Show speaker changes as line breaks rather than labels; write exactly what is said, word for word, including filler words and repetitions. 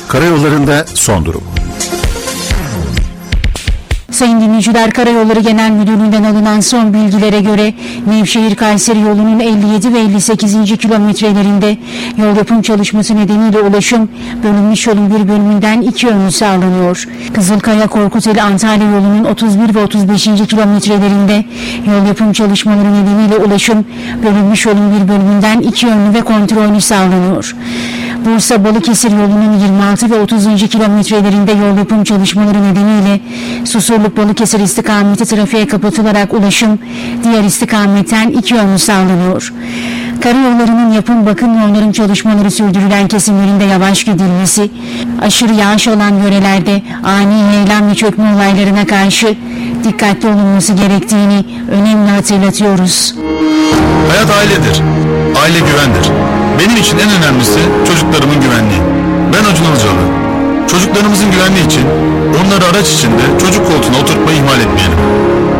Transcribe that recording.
Karayollarında son durum.
Sayın dinleyiciler, Karayolları Genel Müdürlüğü'nden alınan son bilgilere göre Nevşehir-Kayseri yolunun elli yedi ve elli sekizinci kilometrelerinde yol yapım çalışması nedeniyle ulaşım bölünmüş yolun bir bölümünden iki yönlü sağlanıyor. Kızılkaya-Korkuteli-Antalya yolunun otuz bir ve otuz beşinci kilometrelerinde yol yapım çalışmaları nedeniyle ulaşım bölünmüş yolun bir bölümünden iki yönlü ve kontrollü sağlanıyor. Bursa-Balıkesir yolunun yirmi altı ve otuzuncu kilometrelerinde yol yapım çalışmaları nedeniyle Susurluk-Balıkesir istikameti trafiğe kapatılarak ulaşım diğer istikametten iki yönlü sağlanıyor. Karayollarının yapım bakım ve onarım çalışmaları sürdürülen kesimlerinde yavaş gidilmesi, aşırı yağış olan yörelerde ani heyelan ve çökme olaylarına karşı dikkatli olunması gerektiğini önemli hatırlatıyoruz.
Hayat ailedir. Aile güvendir. Benim için en önemlisi çocuklarımın güvenliği. Ben Acun Ilıcalı. Çocuklarımızın güvenliği için onları araç içinde çocuk koltuğuna oturtmayı ihmal etmeyelim.